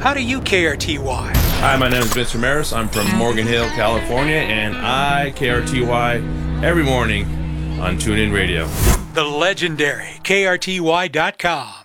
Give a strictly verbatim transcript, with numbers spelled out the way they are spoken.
How do you K R T Y? Hi, my name is Vince Ramirez. I'm from Morgan Hill, California, and I K R T Y every morning on TuneIn Radio. The legendary K R T Y dot com.